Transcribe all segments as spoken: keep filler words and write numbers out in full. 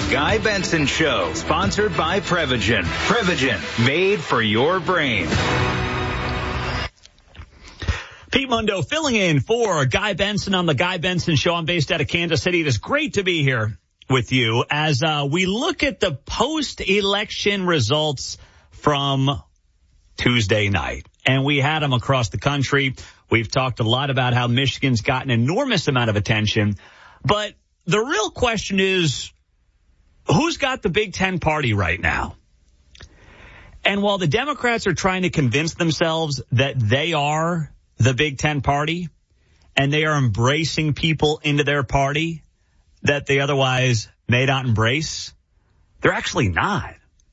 Guy Benson Show, sponsored by Prevagen. Prevagen, made for your brain. Pete Mundo filling in for Guy Benson on the Guy Benson Show. I'm based out of Kansas City. It is great to be here with you as uh, we look at the post-election results from Tuesday night. And we had them across the country. We've talked a lot about how Michigan's got an enormous amount of attention. But the real question is, who's got the Big Ten party right now? And while the Democrats are trying to convince themselves that they are the Big Ten party and they are embracing people into their party that they otherwise may not embrace, they're actually not.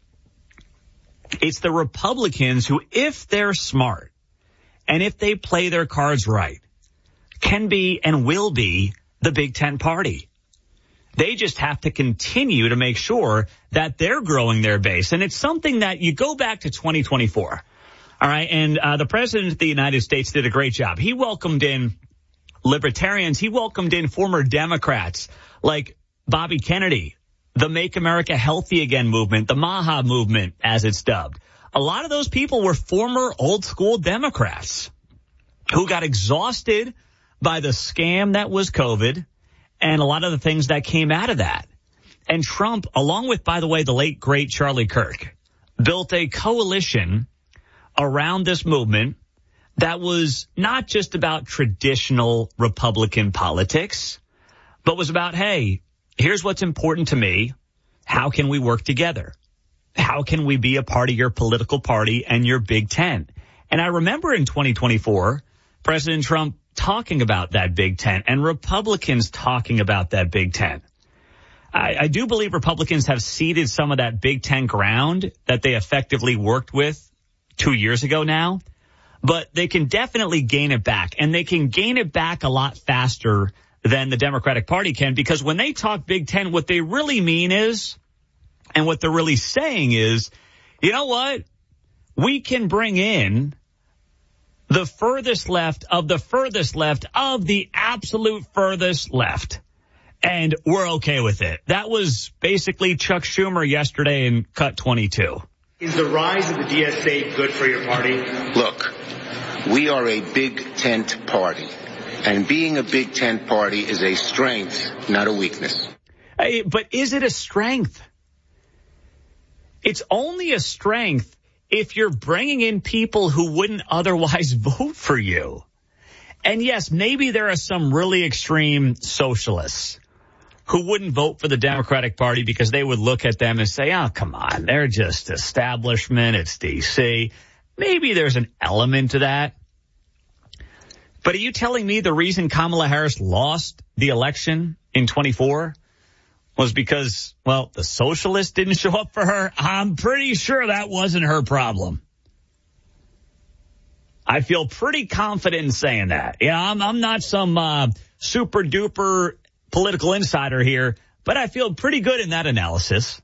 It's the Republicans who, if they're smart and if they play their cards right, can be and will be the Big Ten party. They just have to continue to make sure that they're growing their base. And it's something that you go back to twenty twenty-four. All right. And uh, the president of the United States did a great job. He welcomed in libertarians. He welcomed in former Democrats like Bobby Kennedy, the Make America Healthy Again movement, the MAHA movement, as it's dubbed. A lot of those people were former old school Democrats who got exhausted by the scam that was COVID and a lot of the things that came out of that. And Trump, along with, by the way, the late, great Charlie Kirk, built a coalition around this movement that was not just about traditional Republican politics, but was about, hey, here's what's important to me. How can we work together? How can we be a part of your political party and your Big Ten? And I remember in twenty twenty-four, President Trump talking about that Big Ten and Republicans talking about that Big Ten. I, I do believe Republicans have ceded some of that Big Ten ground that they effectively worked with two years ago now, but they can definitely gain it back, and they can gain it back a lot faster than the Democratic Party can, because when they talk Big Ten, what they really mean is, and what they're really saying is, you know what? We can bring in the furthest left of the furthest left of the absolute furthest left, and we're okay with it. That was basically Chuck Schumer yesterday in Cut twenty-two. Is the rise of the D S A good for your party? Look, we are a big tent party, and being a big tent party is a strength, not a weakness. Hey, but is it a strength? It's only a strength if you're bringing in people who wouldn't otherwise vote for you. And yes, maybe there are some really extreme socialists who wouldn't vote for the Democratic Party because they would look at them and say, oh, come on, they're just establishment. It's D C. Maybe there's an element to that. But are you telling me the reason Kamala Harris lost the election in twenty-four was because, well, the socialists didn't show up for her? I'm pretty sure that wasn't her problem. I feel pretty confident in saying that. Yeah, I'm, I'm not some uh, super duper political insider here, but I feel pretty good in that analysis.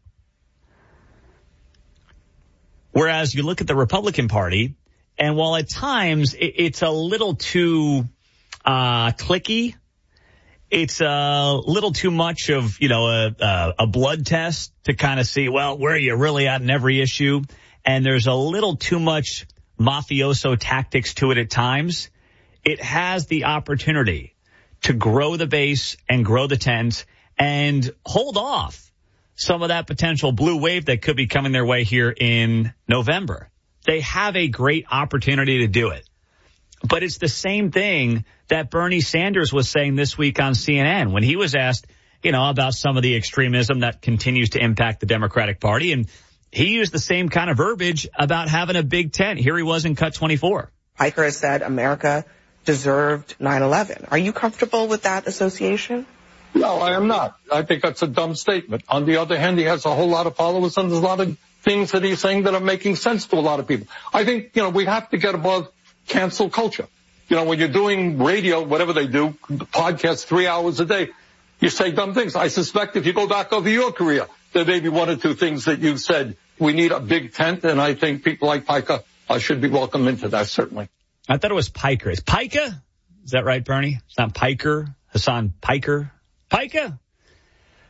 Whereas you look at the Republican Party, and while at times it, it's a little too uh, cliquey, it's a little too much of, you know, a, a, a blood test to kind of see, well, where are you really at in every issue? And there's a little too much mafioso tactics to it at times. It has the opportunity to grow the base and grow the tent and hold off some of that potential blue wave that could be coming their way here in November. They have a great opportunity to do it. But it's the same thing that Bernie Sanders was saying this week on C N N when he was asked, you know, about some of the extremism that continues to impact the Democratic Party. And he used the same kind of verbiage about having a big tent. Here he was in Cut twenty-four. Piker has said America deserved nine eleven. Are you comfortable with that association? No, I am not. I think that's a dumb statement. On the other hand, he has a whole lot of followers, and there's a lot of things that he's saying that are making sense to a lot of people. I think, you know, we have to get above cancel culture. You know, when you're doing radio, whatever they do, podcasts three hours a day, you say dumb things. I suspect if you go back over your career, there may be one or two things that you've said. We need a big tent, and I think people like Piker uh, should be welcomed into that, certainly. I thought it was Piker. Is Piker? Is that right, Bernie? It's not Piker. Hassan Piker. Piker?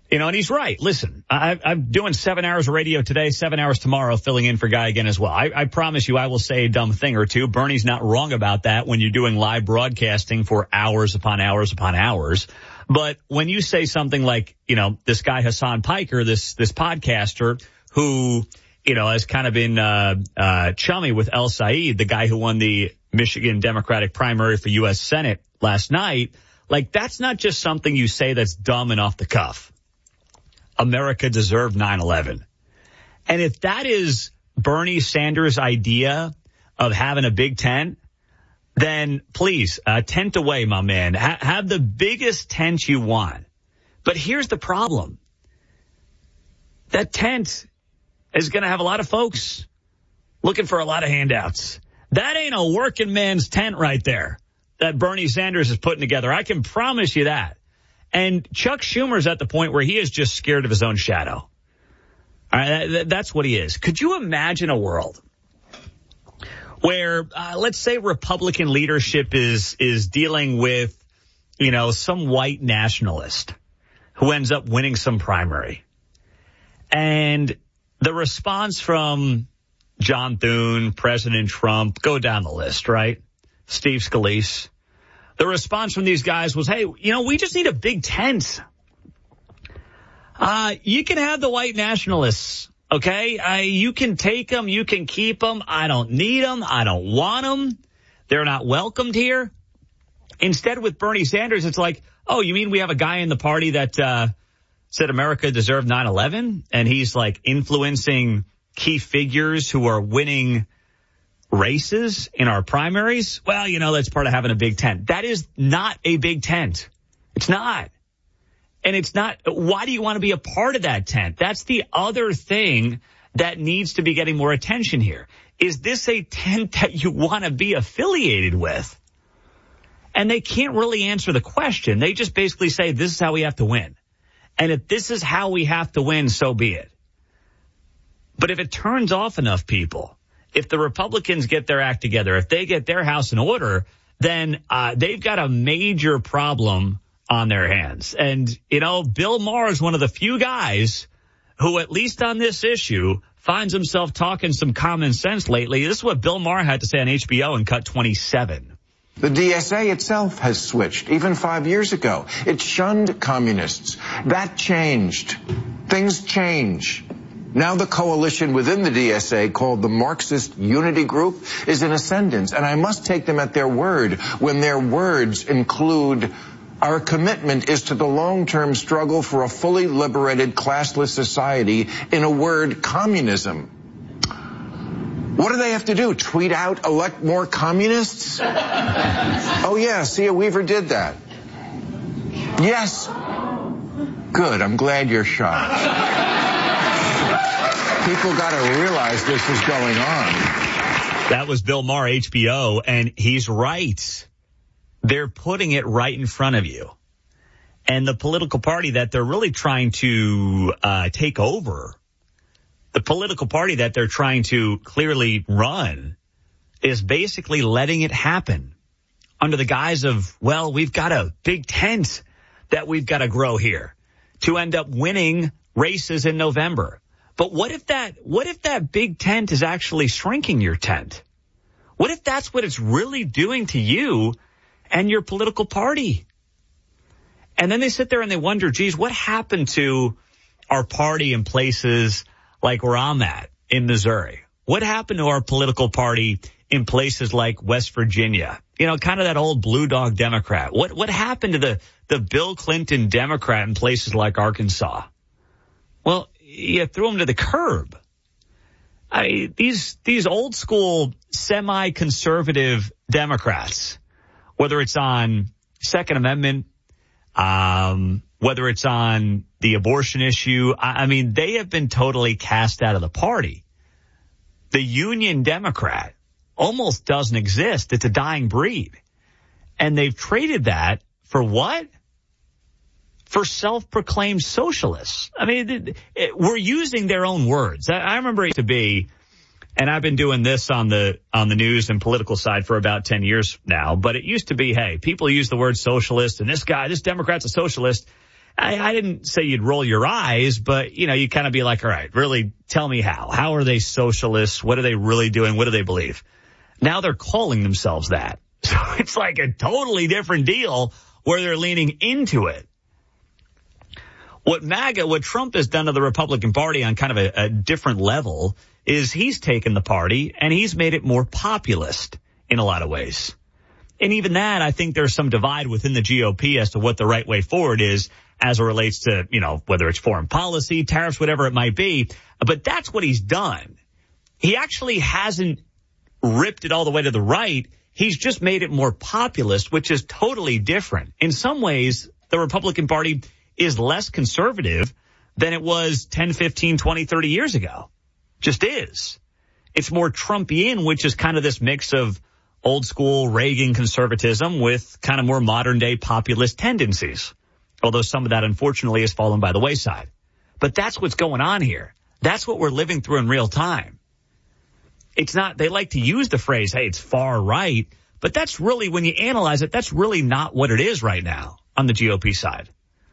You know, and he's right. Listen, I, I'm doing seven hours of radio today, seven hours tomorrow, filling in for Guy again as well. I, I promise you I will say a dumb thing or two. Bernie's not wrong about that when you're doing live broadcasting for hours upon hours upon hours. But when you say something like, you know, this guy Hassan Piker, this this podcaster who, you know, has kind of been uh, uh, chummy with El Said, the guy who won the Michigan Democratic primary for U S Senate last night, like that's not just something you say that's dumb and off the cuff. America deserved nine eleven. And if that is Bernie Sanders' idea of having a big tent, then please, uh, tent away, my man. Ha- have the biggest tent you want. But here's the problem. That tent is going to have a lot of folks looking for a lot of handouts. That ain't a working man's tent right there that Bernie Sanders is putting together. I can promise you that. And Chuck Schumer's at the point where he is just scared of his own shadow. All right, that, that's what he is. Could you imagine a world where, uh, let's say Republican leadership is is dealing with, you know, some white nationalist who ends up winning some primary. And the response from John Thune, President Trump, go down the list, right? Steve Scalise. The response from these guys was, hey, you know, we just need a big tent. Uh, you can have the white nationalists, okay? Uh, you can take them. You can keep them. I don't need them. I don't want them. They're not welcomed here. Instead, with Bernie Sanders, it's like, oh, you mean we have a guy in the party that uh, said America deserved nine eleven? And he's like influencing key figures who are winning races in our primaries? Well, you know, that's part of having a big tent. That is not a big tent. It's not. And it's not. Why do you want to be a part of that tent? That's the other thing that needs to be getting more attention here. Is this a tent that you want to be affiliated with? And they can't really answer the question. They just basically say, this is how we have to win. And if this is how we have to win, so be it. But if it turns off enough people, if the Republicans get their act together, if they get their house in order, then uh, they've got a major problem on their hands. And, you know, Bill Maher is one of the few guys who, at least on this issue, finds himself talking some common sense lately. This is what Bill Maher had to say on H B O in Cut twenty-seven. The D S A itself has switched, even five years ago. It shunned communists. That changed. Things change. Now the coalition within the D S A, called the Marxist Unity Group, is in ascendance, and I must take them at their word when their words include, our commitment is to the long-term struggle for a fully liberated, classless society, in a word, communism. What do they have to do? Tweet out, elect more communists? Oh, yeah, Sia Weaver did that. Yes. Good, I'm glad you're shocked. People got to realize this is going on. That was Bill Maher, H B O, and he's right. They're putting it right in front of you. And the political party that they're really trying to uh, take over, the political party that they're trying to clearly run, is basically letting it happen under the guise of, well, we've got a big tent that we've got to grow here to end up winning races in November. But what if that, what if that big tent is actually shrinking your tent? What if that's what it's really doing to you and your political party? And then they sit there and they wonder, geez, what happened to our party in places like where I'm at in Missouri? What happened to our political party in places like West Virginia? You know, kind of that old blue dog Democrat. What, what happened to the, the Bill Clinton Democrat in places like Arkansas? Well, you threw them to the curb. I, these these old school semi-conservative Democrats, whether it's on Second Amendment, um, whether it's on the abortion issue, I, I mean, they have been totally cast out of the party. The Union Democrat almost doesn't exist. It's a dying breed. And they've traded that for what? For self-proclaimed socialists. I mean, it, it, we're using their own words. I, I remember it to be, and I've been doing this on the on the news and political side for about ten years now, but it used to be, hey, people use the word socialist, and this guy, this Democrat's a socialist, I, I didn't say you'd roll your eyes, but, you know, you kind of be like, all right, really tell me how. How are they socialists? What are they really doing? What do they believe? Now they're calling themselves that. So it's like a totally different deal where they're leaning into it. What MAGA, what Trump has done to the Republican Party on kind of a, a different level is he's taken the party and he's made it more populist in a lot of ways. And even that, I think there's some divide within the G O P as to what the right way forward is as it relates to, you know, whether it's foreign policy, tariffs, whatever it might be. But that's what he's done. He actually hasn't ripped it all the way to the right. He's just made it more populist, which is totally different. In some ways, the Republican Party is less conservative than it was ten, fifteen, twenty, thirty years ago. Just is. It's more Trumpian, which is kind of this mix of old school Reagan conservatism with kind of more modern day populist tendencies. Although some of that, unfortunately, has fallen by the wayside. But that's what's going on here. That's what we're living through in real time. It's not, they like to use the phrase, hey, it's far right. But that's really, when you analyze it, that's really not what it is right now on the G O P side.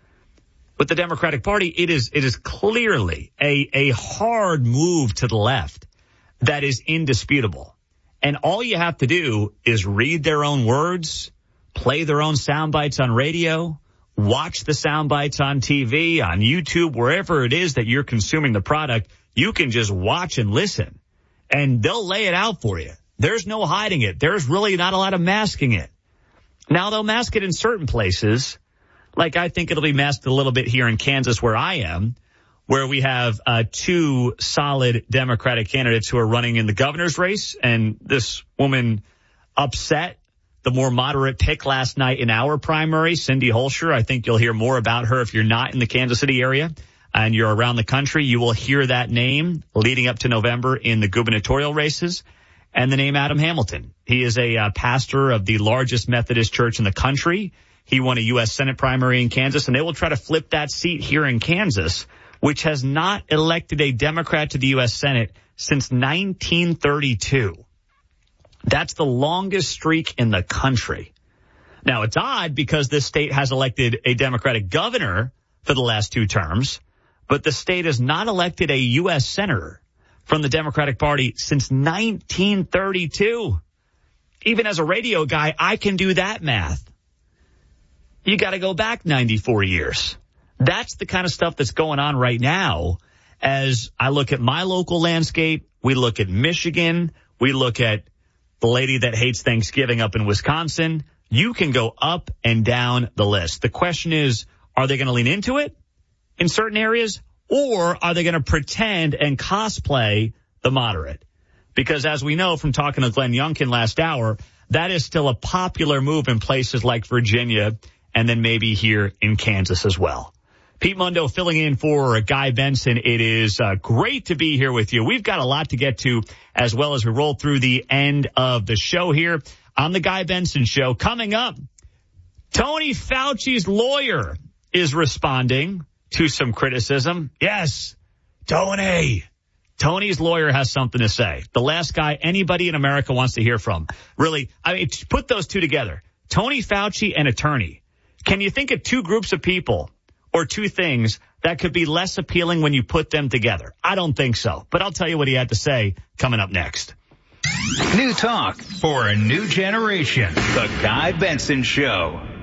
With the Democratic Party, it is, it is clearly a, a hard move to the left that is indisputable. And all you have to do is read their own words, play their own sound bites on radio, watch the sound bites on T V, on YouTube, wherever it is that you're consuming the product. You can just watch and listen, and they'll lay it out for you. There's no hiding it. There's really not a lot of masking it. Now, they'll mask it in certain places. Like I think it'll be masked a little bit here in Kansas where I am, where we have uh, two solid Democratic candidates who are running in the governor's race. And this woman upset the more moderate pick last night in our primary, Cindy Holscher. I think you'll hear more about her if you're not in the Kansas City area and you're around the country. You will hear that name leading up to November in the gubernatorial races. And the name Adam Hamilton. He is a uh, pastor of the largest Methodist church in the country. He won a U S Senate primary in Kansas, and they will try to flip that seat here in Kansas, which has not elected a Democrat to the U S Senate since nineteen thirty-two. That's the longest streak in the country. Now, it's odd because this state has elected a Democratic governor for the last two terms, but the state has not elected a U S senator from the Democratic Party since nineteen thirty-two. Even as a radio guy, I can do that math. You got to go back ninety-four years. That's the kind of stuff that's going on right now. As I look at my local landscape, we look at Michigan, we look at the lady that hates Thanksgiving up in Wisconsin. You can go up and down the list. The question is, are they going to lean into it in certain areas, or are they going to pretend and cosplay the moderate? Because as we know from talking to Glenn Youngkin last hour, that is still a popular move in places like Virginia and then maybe here in Kansas as well. Pete Mundo filling in for Guy Benson. It is uh, great to be here with you. We've got a lot to get to as well as we roll through the end of the show here on the Guy Benson Show. Coming up, Tony Fauci's lawyer is responding to some criticism. Yes, Tony. Tony's lawyer has something to say. The last guy anybody in America wants to hear from. Really, I mean, put those two together. Tony Fauci and attorney. Can you think of two groups of people or two things that could be less appealing when you put them together? I don't think so. But I'll tell you what he had to say coming up next. New talk for a new generation. The Guy Benson Show.